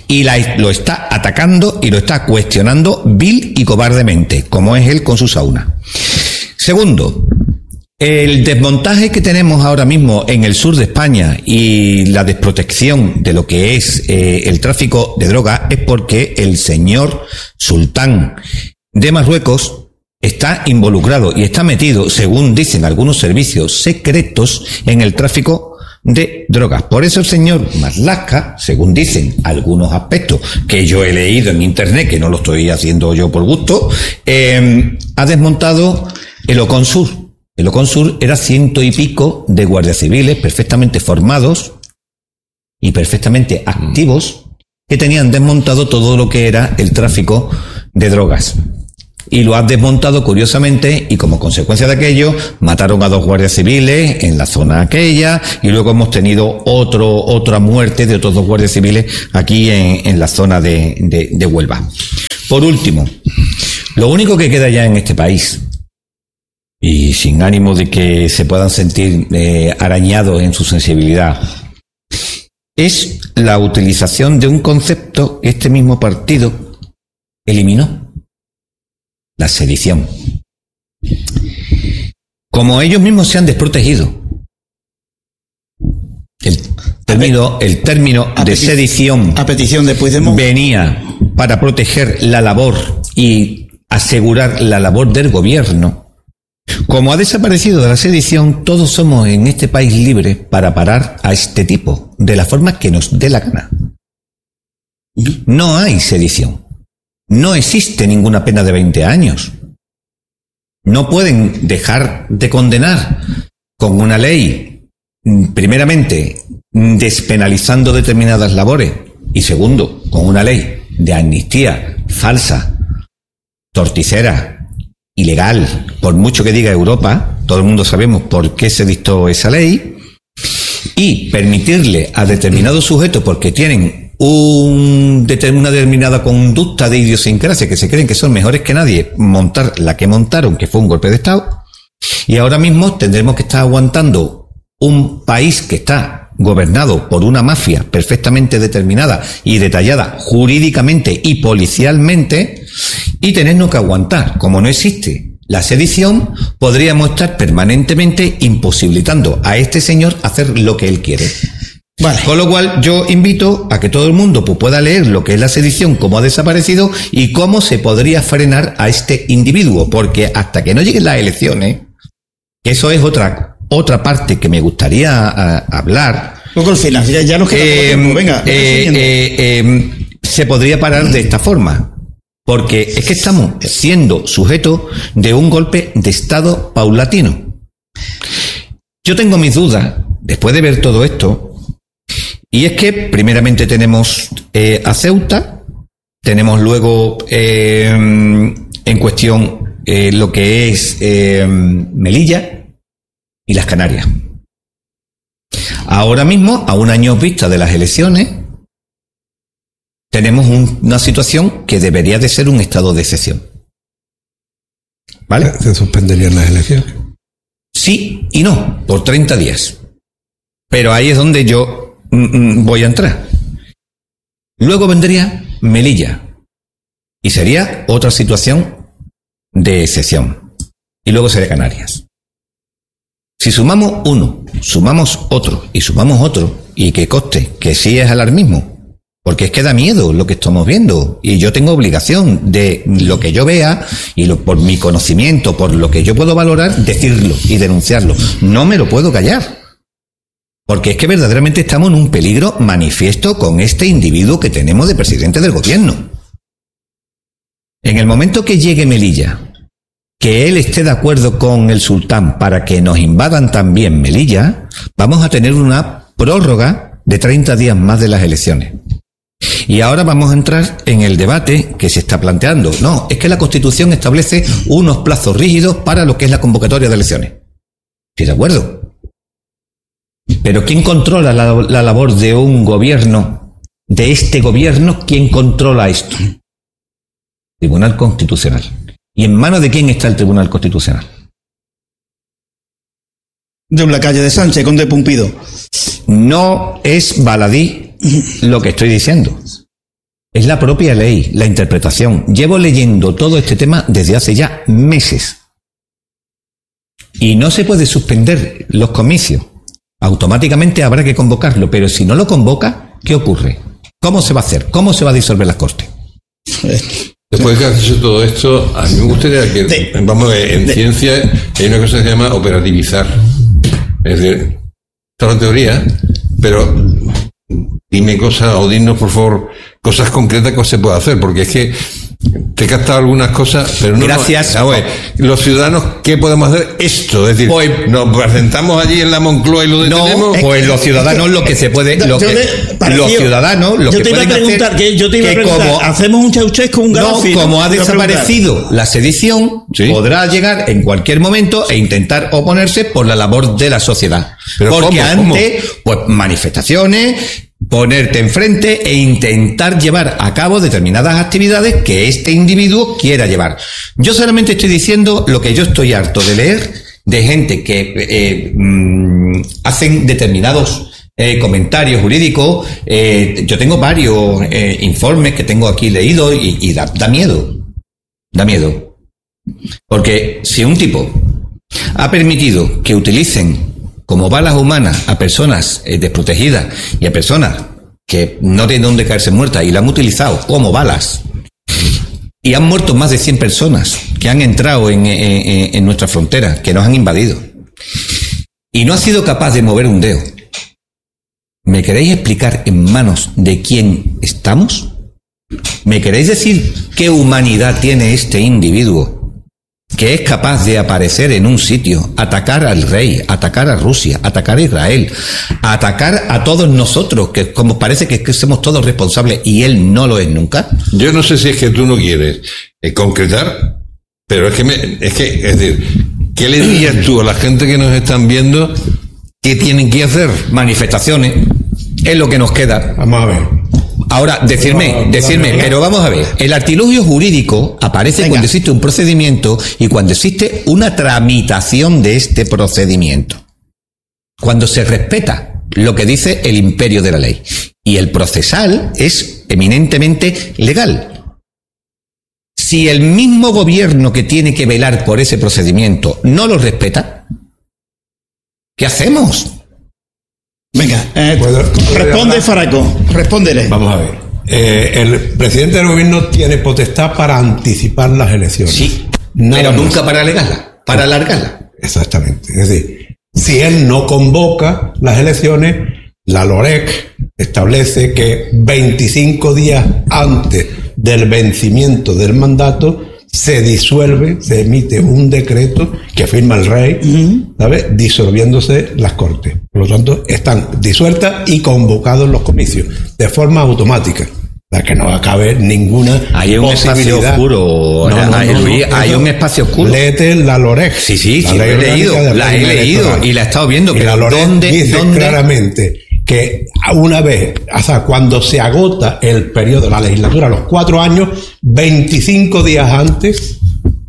y lo está atacando y lo está cuestionando vil y cobardemente, como es él con su sauna. Segundo, el desmontaje que tenemos ahora mismo en el sur de España y la desprotección de lo que es el tráfico de drogas es porque el señor sultán de Marruecos está involucrado y está metido, según dicen algunos servicios secretos, en el tráfico de drogas. Por eso el señor Marlaska, según dicen algunos aspectos que yo he leído en internet, que no lo estoy haciendo yo por gusto, ha desmontado el Ocon Sur. El Ocon Sur era 100 y pico de guardias civiles perfectamente formados y perfectamente activos que tenían desmontado todo lo que era el tráfico de drogas. Y lo han desmontado curiosamente y como consecuencia de aquello mataron a 2 guardias civiles en la zona aquella y luego hemos tenido otra muerte de otros 2 guardias civiles aquí en la zona de Huelva. Por último, lo único que queda ya en este país, y sin ánimo de que se puedan sentir arañados en su sensibilidad, es la utilización de un concepto que este mismo partido eliminó: la sedición. Como ellos mismos se han desprotegido, el término de sedición a petición de Puigdemont venía para proteger la labor y asegurar la labor del gobierno. Como ha desaparecido de la sedición, todos somos en este país libres para parar a este tipo de la forma que nos dé la gana. No hay sedición. No existe ninguna pena de 20 años. No pueden dejar de condenar con una ley, primeramente, despenalizando determinadas labores, y segundo, con una ley de amnistía falsa, torticera, ilegal, por mucho que diga Europa, todo el mundo sabemos por qué se dictó esa ley, y permitirle a determinados sujetos, porque tienen una determinada conducta de idiosincrasia, que se creen que son mejores que nadie, montar la que montaron, que fue un golpe de Estado, y ahora mismo tendremos que estar aguantando un país que está gobernado por una mafia perfectamente determinada y detallada jurídicamente y policialmente, y tenernos que aguantar. Como no existe la sedición, podríamos estar permanentemente imposibilitando a este señor hacer lo que él quiere. Vale. Con lo cual yo invito a que todo el mundo pueda leer lo que es la sedición, cómo ha desaparecido y cómo se podría frenar a este individuo, porque hasta que no lleguen las elecciones, que eso es otra parte que me gustaría hablar. Poco al final, ya nos queda poco tiempo. Venga, se podría parar de esta forma, porque es que estamos siendo sujetos de un golpe de Estado paulatino. Yo tengo mis dudas, después de ver todo esto, y es que primeramente tenemos a Ceuta, tenemos luego en cuestión lo que es Melilla y las Canarias. Ahora mismo, a un año vista de las elecciones, tenemos una situación que debería de ser un estado de excepción. ¿Vale? ¿Se suspenderían las elecciones? Sí y no, por 30 días. Pero ahí es donde yo voy a entrar. Luego vendría Melilla y sería otra situación de excepción. Y luego sería Canarias. Si sumamos uno, sumamos otro y sumamos otro, y que conste que sí es alarmismo, porque es que da miedo lo que estamos viendo, y yo tengo obligación de lo que yo vea y por mi conocimiento, por lo que yo puedo valorar, decirlo y denunciarlo. No me lo puedo callar. Porque es que verdaderamente estamos en un peligro manifiesto con este individuo que tenemos de presidente del gobierno. En el momento que llegue Melilla, que él esté de acuerdo con el sultán para que nos invadan también Melilla, vamos a tener una prórroga de 30 días más de las elecciones. Y ahora vamos a entrar en el debate que se está planteando. No, es que la Constitución establece unos plazos rígidos para lo que es la convocatoria de elecciones. Sí, de acuerdo. Pero ¿quién controla la labor de un gobierno, de este gobierno? ¿Quién controla esto? Tribunal Constitucional. ¿Y en manos de quién está el Tribunal Constitucional? De una calle de Sánchez, con de Pumpido. No es baladí lo que estoy diciendo. Es la propia ley, la interpretación. Llevo leyendo todo este tema desde hace ya meses. Y no se puede suspender los comicios. Automáticamente habrá que convocarlo, pero si no lo convoca, ¿qué ocurre? ¿Cómo se va a hacer? ¿Cómo se va a disolver las Cortes? Después de que has dicho todo esto, a mí me gustaría que, vamos a ver, en ciencia hay una cosa que se llama operativizar. Es decir, esta es la teoría, pero dime cosas, o dinos por favor, cosas concretas que se puede hacer, porque es que te he captado algunas cosas, pero no. Gracias. Los ciudadanos, ¿qué podemos hacer? Esto, es decir, nos presentamos allí en la Moncloa y lo detenemos. No, pues los ciudadanos lo que se puede, los ciudadanos lo que pueden hacer, como hacemos un Ceausescu, un Gaddafi. No, como ha desaparecido la sedición, podrá llegar en cualquier momento e intentar oponerse por la labor de la sociedad. Pero porque antes, pues manifestaciones, ponerte enfrente e intentar llevar a cabo determinadas actividades que este individuo quiera llevar. Yo solamente estoy diciendo lo que yo estoy harto de leer de gente que hacen determinados comentarios jurídicos. Yo tengo varios informes que tengo aquí leídos y da miedo. Da miedo. Porque si un tipo ha permitido que utilicen como balas humanas a personas desprotegidas y a personas que no tienen dónde caerse muertas y la han utilizado como balas, y han muerto más de 100 personas que han entrado en nuestra frontera, que nos han invadido, y no ha sido capaz de mover un dedo. ¿Me queréis explicar en manos de quién estamos? ¿Me queréis decir qué humanidad tiene este individuo que es capaz de aparecer en un sitio, atacar al rey, atacar a Rusia, atacar a Israel, atacar a todos nosotros, que como parece que somos todos responsables y él no lo es nunca? Yo no sé si es que tú no quieres concretar, pero es decir, ¿qué le dirías tú a la gente que nos están viendo que tienen que hacer? Manifestaciones, es lo que nos queda. Vamos a ver. Ahora, decirme, pero vamos a ver, el artilugio jurídico aparece cuando existe un procedimiento y cuando existe una tramitación de este procedimiento. Cuando se respeta lo que dice el imperio de la ley. Y el procesal es eminentemente legal. Si el mismo gobierno que tiene que velar por ese procedimiento no lo respeta, ¿qué hacemos? Venga, responde Faraco, respóndele. Vamos a ver. El presidente del gobierno tiene potestad para anticipar las elecciones. Sí, pero nunca para alargarlas. Exactamente. Es decir, si él no convoca las elecciones, la LOREC establece que 25 días antes del vencimiento del mandato se disuelve, se emite un decreto que firma el rey, ¿sabes?, disolviéndose las Cortes. Por lo tanto, están disueltas y convocados los comicios de forma automática, para que no acabe ninguna hay un espacio oscuro. Hay un espacio oscuro. Léete la LOREC. Sí, la he leído y la he estado viendo. Y la LOREC dice claramente que una vez, o sea, cuando se agota el periodo de la legislatura, los 4 años, 25 días antes,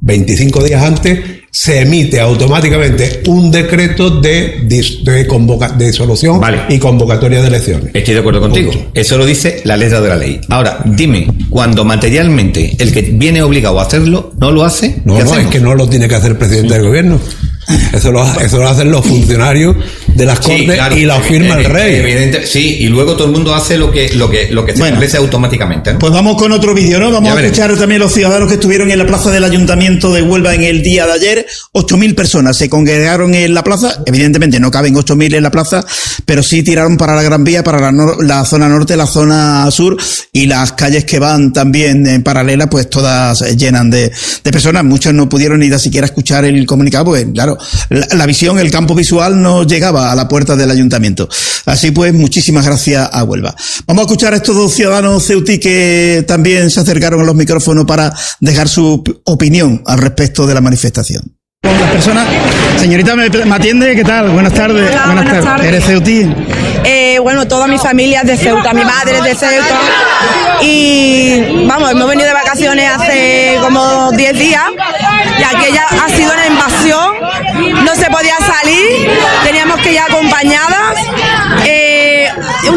se emite automáticamente un decreto de disolución y convocatoria de elecciones. Estoy de acuerdo contigo. Eso lo dice la letra de la ley. Ahora, dime, cuando materialmente el que viene obligado a hacerlo no lo hace, no, es que no lo tiene que hacer el presidente del gobierno. Eso lo hacen los funcionarios de las Cortes, y lo firma el rey. Sí, y luego todo el mundo hace lo que se establece automáticamente, ¿no? Pues vamos con otro vídeo, ¿no? Vamos a escuchar también los ciudadanos que estuvieron en la plaza del Ayuntamiento de Huelva en el día de ayer. 8.000 personas se congregaron en la plaza. Evidentemente no caben 8.000 en la plaza, pero sí tiraron para la Gran Vía, para la zona norte, la zona sur, y las calles que van también en paralela, pues todas llenan de personas. Muchos no pudieron ni siquiera escuchar el comunicado, pues claro, la visión, el campo visual no llegaba a la puerta del ayuntamiento. Así pues, muchísimas gracias a Huelva. Vamos a escuchar a estos dos ciudadanos ceutí que también se acercaron a los micrófonos para dejar su opinión al respecto de la manifestación. Las personas, señorita, ¿me atiende? ¿Qué tal? Buenas tardes. Hola, buenas tardes. ¿Eres ceutí? Bueno, toda mi familia es de Ceuta, mi madre es de Ceuta y vamos, hemos venido de vacaciones hace como 10 días y aquella ha sido una invasión, no se podía salir, teníamos que ir acompañadas, un día que salimos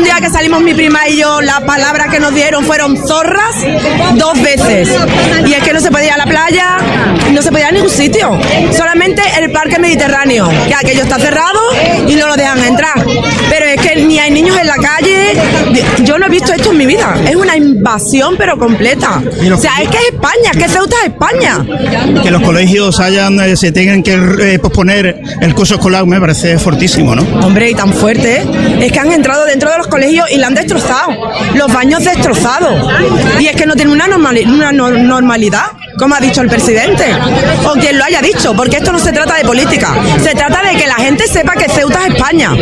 dijimos mi prima y yo, las palabras que nos dieron fueron zorras 2 veces. Y es que no se podía ir a la playa, no se podía ir a ningún sitio. Solamente el parque Mediterráneo, que aquello está cerrado y no lo dejan entrar. Pero es que ni hay niños en la calle. Yo no he visto esto en mi vida. Es una invasión pero completa. O sea, es que es España, que Ceuta es España. Que los colegios se tengan que posponer el curso escolar me parece fortísimo, ¿no? Hombre, y tan fuerte, ¿eh? Es que han entrado dentro de los colegios y la han destrozado. Los baños destrozados. Y es que no tienen una normalidad, como ha dicho el presidente. O quien lo haya dicho, porque esto no se trata de política. Se trata de que la gente sepa que Ceuta es España.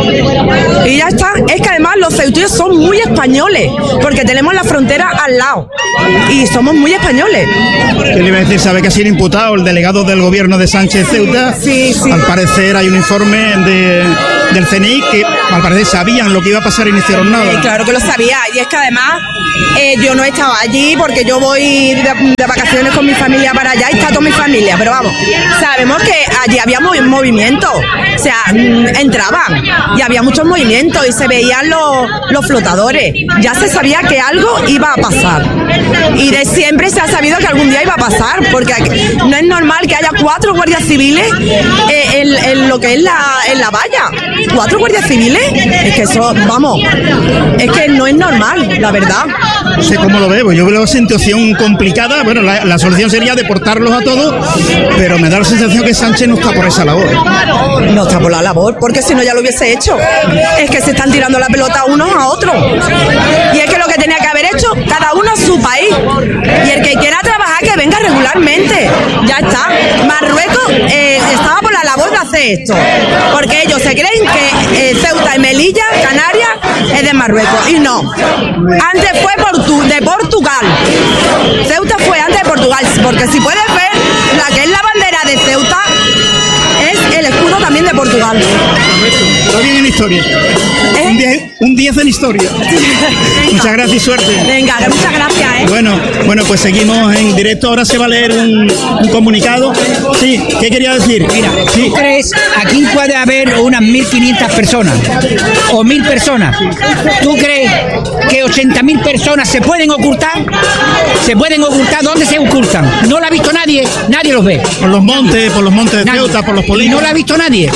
Y ya está. Es que además los ceutíes son muy españoles, porque tenemos la frontera al lado. Y somos muy españoles. ¿Qué le iba a decir? ¿Sabe que ha sido imputado el delegado del gobierno de Sánchez Ceuta? Sí. Al parecer hay un informe del CNI que al parecer sabían lo que iba a pasar y no hicieron nada. Claro que lo sabía. Y es que además yo no he estado allí porque yo voy de vacaciones con mi familia para allá y está toda mi familia. Pero vamos, sabemos que allí había movimiento. O sea, entraban y había muchos movimientos y se veían los flotadores. Ya se sabía que algo iba a pasar. Y de siempre se ha sabido que algún día iba a pasar, porque no es normal que haya 4 guardias civiles en lo que es en la valla. 4 guardias civiles, es que eso, vamos, es que no es normal, la verdad. No sé cómo lo veo, yo veo una situación complicada. Bueno, la solución sería deportarlos a todos, pero me da la sensación que Sánchez no está por esa labor. No está por la labor, porque si no ya lo hubiese hecho. Es que se están tirando la pelota unos a otros. Y es que lo que tenía que haber hecho, cada uno a su país. Y el que quiera trabajar, que venga regularmente. Ya está. Marruecos estaba por la labor de hacer esto, porque ellos se creen que Ceuta y Melilla, Canarias, es de Marruecos. Y no. Antes fue de Portugal. Ceuta fue antes de Portugal, porque si puedes ver, la que es la bandera de Ceuta es el escudo también de Portugal. Todo bien en historia. Un 10 en historia. Muchas gracias y suerte. Venga, muchas gracias. Bueno, pues seguimos en directo. Ahora se va a leer un comunicado. Sí, ¿qué quería decir? Mira, sí. ¿Tú crees? Aquí puede haber unas 1.500 personas o 1.000 personas. ¿Tú crees que 80.000 personas se pueden ocultar? ¿Se pueden ocultar? ¿Dónde se ocultan? No lo ha visto nadie, nadie los ve. Por los montes de Ceuta, por los polígonos. Y no lo ha visto nadie.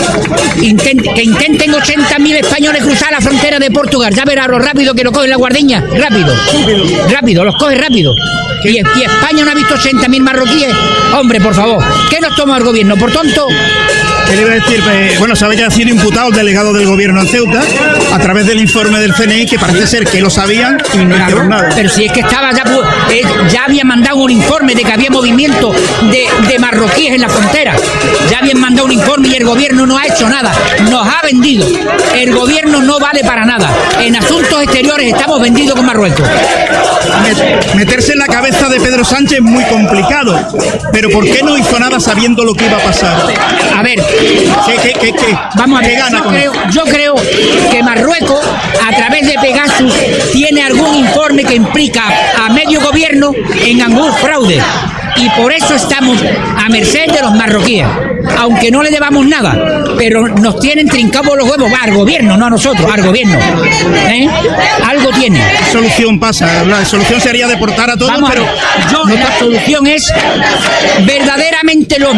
Que intenten 80.000 españoles cruzar la frontera de Portugal. Ya verá lo rápido que lo coge la guardeña. Rápido, los coge rápido. Y España no ha visto 80.000 marroquíes. Hombre, por favor, ¿qué nos toma el gobierno? ¿Por tonto? ¿Qué le iba a decir? Bueno, sabe que ha sido imputado el delegado del gobierno en Ceuta a través del informe del CNI, que parece ser que lo sabían y no hicieron nada. Pero si es que estaba ya había mandado un informe de que había movimiento de marroquíes en la frontera. Ya habían mandado un informe y el gobierno no ha hecho nada. Nos ha vendido. El gobierno no vale para nada. En asuntos exteriores estamos vendidos con Marruecos. Meterse en la cabeza de Pedro Sánchez es muy complicado. Pero ¿por qué no hizo nada sabiendo lo que iba a pasar? A ver, ¿Qué? Vamos a ver, ¿Qué gana yo creo que Marruecos, a través de Pegasus, tiene algún informe que implica a medio gobierno en algún fraude. Y por eso estamos a merced de los marroquíes, aunque no le debamos nada, pero nos tienen trincados los huevos. Va al gobierno, no a nosotros, al gobierno. Algo tiene. ¿Qué solución pasa? La solución sería deportar a todos, pero la solución es verdaderamente los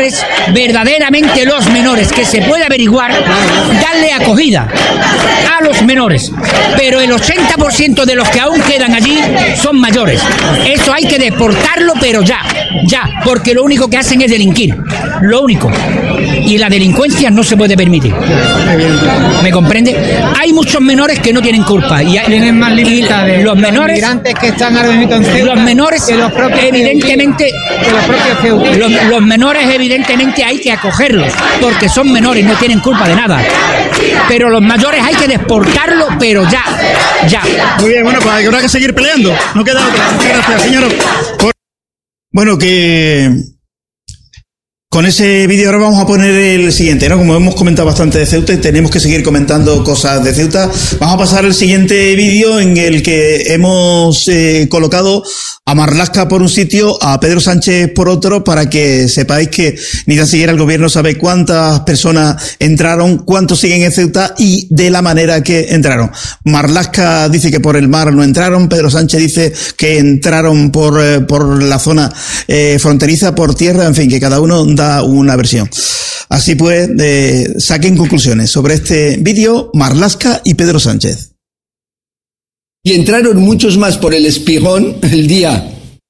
menores que se puede averiguar, darle acogida a los menores. Pero el 80% de los que aún quedan allí son mayores. Eso hay que deportarlo, pero ya, porque lo único que hacen es delinquir, lo único. Y la delincuencia no se puede permitir. ¿Me comprende? Hay muchos menores que no tienen culpa y tienen más libertades. Los menores migrantes que están ahora mismo en Ceuta, los menores evidentemente los menores evidentemente hay que acogerlos porque son menores, no tienen culpa de nada. Pero los mayores hay que deportarlos, pero ya. Muy bien, bueno, pues habrá que seguir peleando. No queda otra. Muchas gracias, señor. Bueno, que Con ese vídeo ahora vamos a poner el siguiente, ¿no? Como hemos comentado bastante de Ceuta y tenemos que seguir comentando cosas de Ceuta, vamos a pasar al siguiente vídeo en el que hemos colocado a Marlaska por un sitio, a Pedro Sánchez por otro, para que sepáis que ni tan siquiera el gobierno sabe cuántas personas entraron, cuántos siguen en Ceuta y de la manera que entraron. Marlaska dice que por el mar no entraron, Pedro Sánchez dice que entraron por la zona fronteriza, por tierra, en fin, que cada uno da una versión. Así pues, saquen conclusiones sobre este vídeo, Marlaska y Pedro Sánchez. Y entraron muchos más por el Espigón el día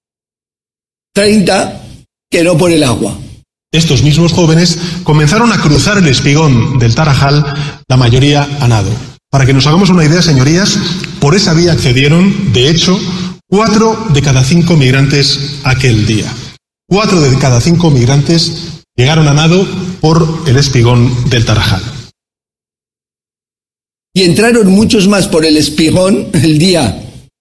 30 que no por el agua. Estos mismos jóvenes comenzaron a cruzar el Espigón del Tarajal, la mayoría a nado. Para que nos hagamos una idea, señorías, por esa vía accedieron, de hecho, 4 de cada 5 migrantes aquel día. 4 de cada 5 migrantes llegaron a nado por el Espigón del Tarajal. Y entraron muchos más por el Espigón el día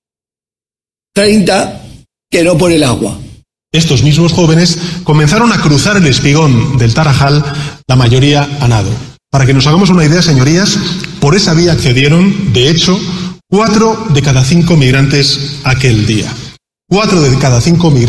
30 que no por el agua. Estos mismos jóvenes comenzaron a cruzar el Espigón del Tarajal, la mayoría a nado. Para que nos hagamos una idea, señorías, por esa vía accedieron, de hecho, 4 de cada 5 migrantes aquel día. 4 de cada 5 migrantes.